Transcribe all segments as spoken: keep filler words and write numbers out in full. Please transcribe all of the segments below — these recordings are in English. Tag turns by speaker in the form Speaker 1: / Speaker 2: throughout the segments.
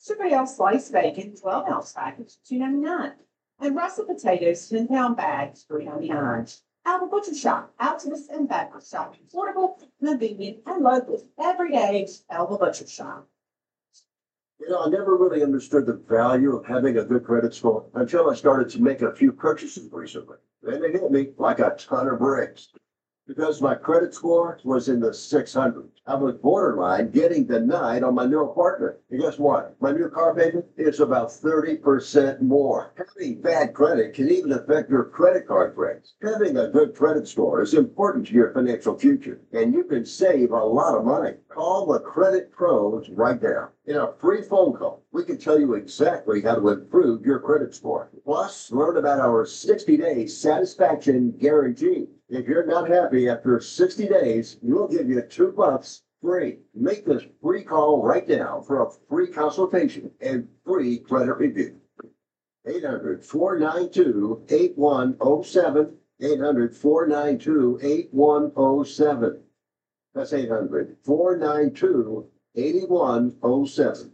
Speaker 1: Sugar Hill sliced bacon, twelve ounce package, two ninety nine. And Russell potatoes, ten pound bags, three ninety nine. Alva Butcher Shop, Altus and Baptist Shop, affordable, convenient, and local. Every day, Alva Butcher Shop.
Speaker 2: You know, I never really understood the value of having a good credit score until I started to make a few purchases recently. Then it hit me like a ton of bricks. Because my credit score was in the six hundreds. I was borderline getting denied on my new apartment. And guess what? My new car payment is about thirty percent more. Having bad credit can even affect your credit card rates. Having a good credit score is important to your financial future, and you can save a lot of money. Call the Credit Pros right now. In a free phone call, we can tell you exactly how to improve your credit score. Plus, learn about our sixty day satisfaction guarantee. If you're not happy after sixty days, we'll give you two months free. Make this free call right now for a free consultation and free credit review. eight hundred, four nine two, eight one zero seven. eight hundred, four nine two, eight one zero seven. That's eight hundred, four nine two, eight one zero seven.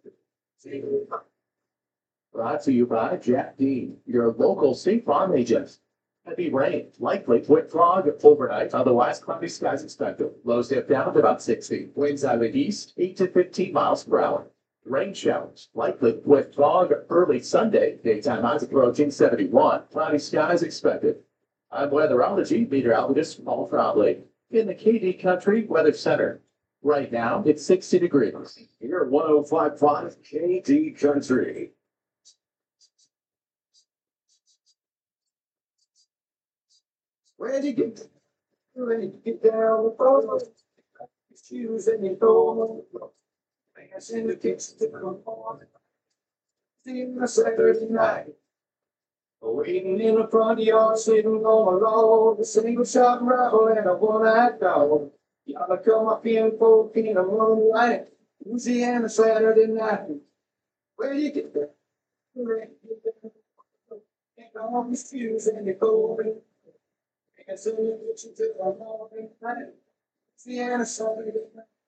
Speaker 3: Brought to you by Jack Dean, your local State Farm agent. Heavy rain, likely with fog overnight, otherwise cloudy skies expected. Lows dip down to about sixty. Winds out of the east, eight to fifteen miles per hour. Rain showers, likely with fog early Sunday. Daytime highs approaching seventy-one. Cloudy skies expected. I'm weatherology meteorologist Paul Trombley in the K D Country Weather Center. Right now, it's sixty degrees.
Speaker 2: Here at one oh five point five K D Country.
Speaker 4: Where'd you get, where'd you get down the road? Shoes and your door. Dance in the kitchen till the morning. Seeing the Saturday night. Waiting in the front yard, sitting on a log. A single shot rifle and a one-eyed dog. Y'all come up in fourteen in the moonlight. Louisiana Saturday night. Where'd you get that? Where'd you get that? Take off your shoes and your clothing. And so you get you to the morning night. Louisiana Saturday night.